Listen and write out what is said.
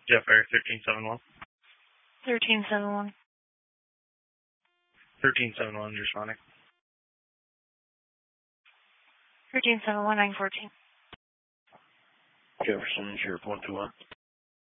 Jetfire 1371. 1371. 1371, responding. 1371, 914. Jefferson, Sheriff 121.